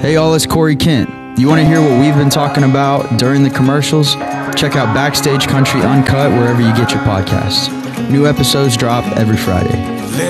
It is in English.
Hey y'all, it's Corey Kent. You want to hear what we've been talking about during the commercials? Check out Backstage Country Uncut wherever you get your podcasts. New episodes drop every Friday.